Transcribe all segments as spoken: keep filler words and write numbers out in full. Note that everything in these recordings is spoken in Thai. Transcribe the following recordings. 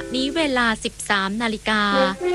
นี้เวลา สิบสามนาฬิกา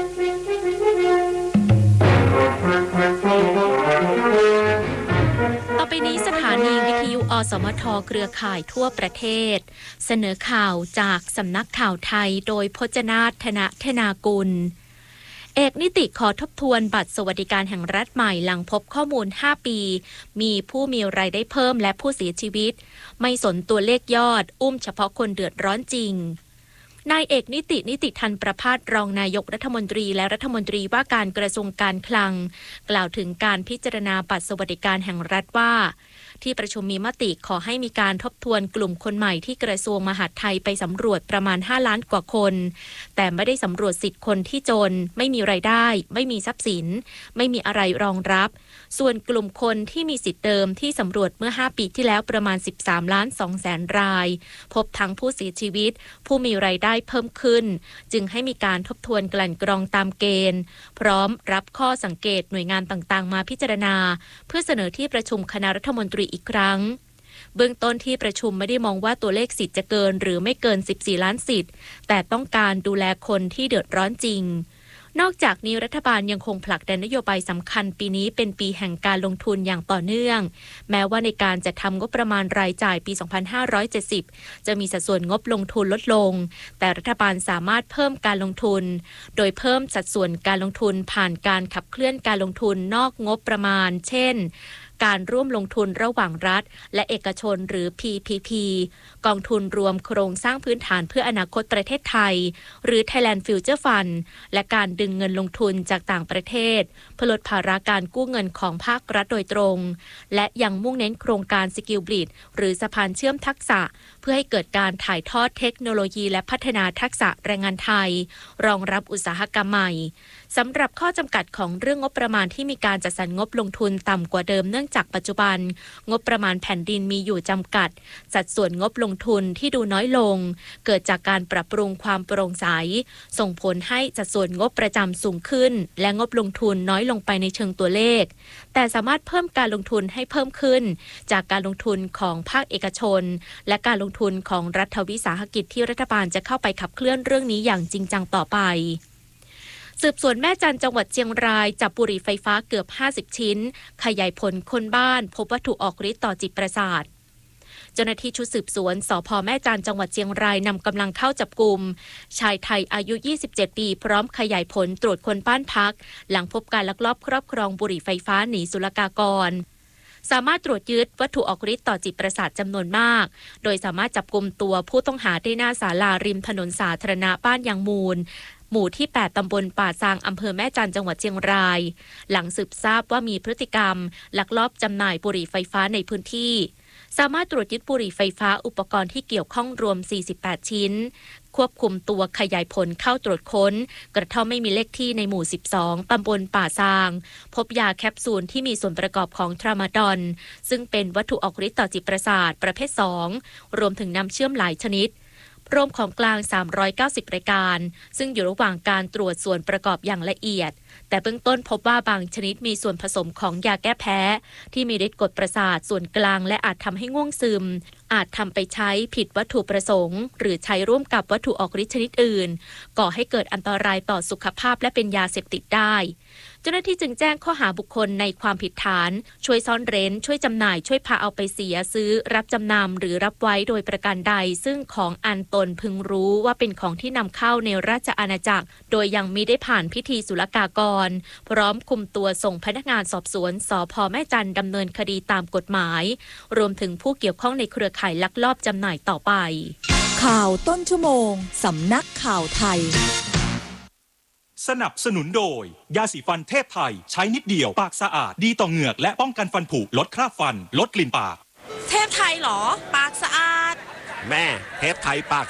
ต่อไปนี้สถานีวิทยุอสมทเครือข่ายทั่วประเทศเสนอข่าวจากสำนักข่าวไทยโดยพจนาถ ธนธนากุลเอกนิติขอทบทวนบัตรสวัสดิการแห่งรัฐใหม่หลังพบข้อมูลห้าปีมีผู้มีรายได้เพิ่มและผู้เสียชีวิตไม่สนตัวเลขยอดอุ้มเฉพาะคนเดือดร้อนจริงนายเอกนิตินิติทันประภาสรองนายกรัฐมนตรีและรัฐมนตรีว่าการกระทรวงการคลังกล่าวถึงการพิจารณาบัตรสวัสดิการแห่งรัฐว่าที่ประชุมมีมติขอให้มีการทบทวนกลุ่มคนใหม่ที่กระทรวงมหาดไทยไปสำรวจประมาณห้าล้านกว่าคนแต่ไม่ได้สำรวจสิทธิ์คนที่จนไม่มีรายได้ไม่มีทรัพย์สินไม่มีอะไรรองรับส่วนกลุ่มคนที่มีสิทธิ์เดิมที่สำรวจเมื่อห้าปีที่แล้วประมาณสิบสามล้านสองแสนรายพบทั้งผู้เสียชีวิตผู้มีรายได้เพิ่มขึ้นจึงให้มีการทบทวนกลั่นกรองตามเกณฑ์พร้อมรับข้อสังเกตหน่วยงานต่างๆมาพิจารณาเพื่อเสนอที่ประชุมคณะรัฐมนตรีอีกครั้งเบื้องต้นที่ประชุมไม่ได้มองว่าตัวเลขสิทธิ์จะเกินหรือไม่เกินสิบสี่ล้านสิทธิ์แต่ต้องการดูแลคนที่เดือดร้อนจริงนอกจากนี้รัฐบาลยังคงผลักดันนโยบายสำคัญปีนี้เป็นปีแห่งการลงทุนอย่างต่อเนื่องแม้ว่าในการจัดทำงบประมาณรายจ่ายปี สองพันห้าร้อยเจ็ดสิบ จะมีสัดส่วนงบลงทุนลดลงแต่รัฐบาลสามารถเพิ่มการลงทุนโดยเพิ่มสัดส่วนการลงทุนผ่านการขับเคลื่อนการลงทุนนอกงบประมาณเช่นการร่วมลงทุนระหว่างรัฐและเอกชนหรือ พี พี พี กองทุนรวมโครงสร้างพื้นฐานเพื่ออนาคตประเทศไทยหรือ Thailand Future Fund และการดึงเงินลงทุนจากต่างประเทศเพื่อลดภาระการกู้เงินของภาครัฐโดยตรงและยังมุ่งเน้นโครงการ Skill Bridge หรือสะพานเชื่อมทักษะเพื่อให้เกิดการถ่ายทอดเทคโนโลยีและพัฒนาทักษะแรงงานไทยรองรับอุตสาหกรรมใหม่สำหรับข้อจำกัดของเรื่องงบประมาณที่มีการจัดสรรงบลงทุนต่ำกว่าเดิมเนื่องจากปัจจุบันงบประมาณแผ่นดินมีอยู่จำกัดสัดส่วนงบลงทุนที่ดูน้อยลงเกิดจากการปรับปรุงความโปร่งใสส่งผลให้สัดส่วนงบประจำสูงขึ้นและงบลงทุนน้อยลงไปในเชิงตัวเลขแต่สามารถเพิ่มการลงทุนให้เพิ่มขึ้นจากการลงทุนของภาคเอกชนและการลงทุนของรัฐวิสาหกิจที่รัฐบาลจะเข้าไปขับเคลื่อนเรื่องนี้อย่างจริงจังต่อไปสืบสวนแม่จันจังหวัดเชียงรายจับบุหรี่ไฟฟ้าเกือบห้าสิบชิ้นขยายผลคนบ้านพบวัตถุออกฤทธิ์ต่อจิตประสาทเจ้าหน้าที่ชุดสืบสวนสภ.แม่จันจังหวัดเชียงรายนำกำลังเข้าจับกุมชายไทยอายุยี่สิบเจ็ดปีพร้อมขยายผลตรวจคนบ้านพักหลังพบการลักลอบครอบครองบุหรี่ไฟฟ้าหนีศุลกากรสามารถตรวจยึดวัตถุออกฤทธิ์ต่อจิตประสาทจำนวนมากโดยสามารถจับกุมตัวผู้ต้องหาได้หน้าศาลาริมถนนสาธารณะบ้านยางมูลหมู่ที่แปดตำบลป่าซางอำเภอแม่จันจังหวัดเชียงรายหลังสืบทราบว่ามีพฤติกรรมลักลอบจำหน่ายบุหรี่ไฟฟ้าในพื้นที่สามารถตรวจยึดบุหรี่ไฟฟ้าอุปกรณ์ที่เกี่ยวข้องรวมสี่สิบแปดชิ้นควบคุมตัวขยายผลเข้าตรวจค้นกระท่อมไม่มีเลขที่ในหมู่สิบสองตำบลป่าซางพบยาแคปซูลที่มีส่วนประกอบของทรามาดอนซึ่งเป็นวัตถุออกฤทธิ์ต่อจิตประสาทประเภทสองรวมถึงน้ำเชื่อมหลายชนิดรวมของกลางสามร้อยเก้าสิบรายการซึ่งอยู่ระหว่างการตรวจส่วนประกอบอย่างละเอียดแต่เบื้องต้นพบว่าบางชนิดมีส่วนผสมของยาแก้แพ้ที่มีฤทธิ์กดประสาทส่วนกลางและอาจทำให้ง่วงซึมอาจทำไปใช้ผิดวัตถุประสงค์หรือใช้ร่วมกับวัตถุออกฤทธิ์ชนิดอื่นก่อให้เกิดอันตรายต่อสุขภาพและเป็นยาเสพติดได้เจ้าหน้าที่จึงแจ้งข้อหาบุคคลในความผิดฐานช่วยซ่อนเร้นช่วยจำหน่ายช่วยพาเอาไปเสียซื้อรับจำนำหรือรับไว้โดยประการใดซึ่งของอันตนพึงรู้ว่าเป็นของที่นำเข้าในราชอาณาจักรโดยยังมิได้ผ่านพิธีศุลกากรพร้อมคุมตัวส่งพนักงานสอบสวนสภ.แม่จันดำเนินคดีตามกฎหมายรวมถึงผู้เกี่ยวข้องในเครือข่ายลักลอบจำหน่ายต่อไปข่าวต้นชั่วโมงสำนักข่าวไทยสนับสนุนโดยยาสีฟันเทพไทยใช้นิดเดียวปากสะอาดดีต่อเหงือกและป้องกันฟันผุลดคราบฟันลดกลิ่นปากเทพไทยเหรอปากสะอาดแม่เทพไทยปาก